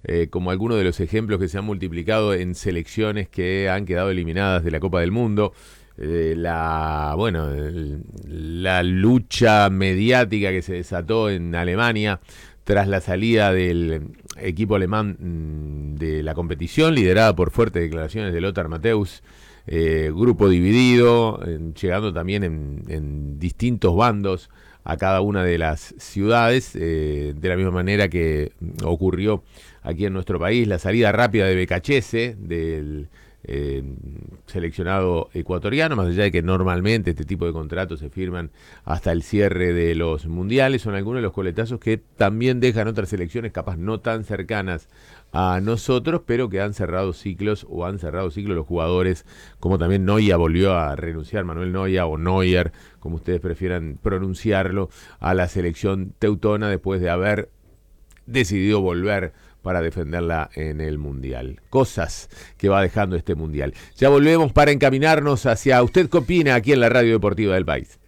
como algunos de los ejemplos que se han multiplicado en selecciones que han quedado eliminadas de la Copa del Mundo. La lucha mediática que se desató en Alemania tras la salida del equipo alemán de la competición, liderada por fuertes declaraciones de Lothar Matthäus, grupo dividido, llegando también en distintos bandos a cada una de las ciudades, de la misma manera que ocurrió aquí en nuestro país, la salida rápida de Becachese, del seleccionado ecuatoriano, más allá de que normalmente este tipo de contratos se firman hasta el cierre de los mundiales, son algunos de los coletazos que también dejan otras selecciones capaz no tan cercanas a nosotros, pero que han cerrado ciclos o han cerrado ciclos los jugadores, como también Neuer volvió a renunciar, Manuel Neuer o Neuer, como ustedes prefieran pronunciarlo, a la selección teutona después de haber decidido volver para defenderla en el Mundial. Cosas que va dejando este Mundial. Ya volvemos para encaminarnos hacia ¿Usted qué opina? Aquí en la Radio Deportiva del País.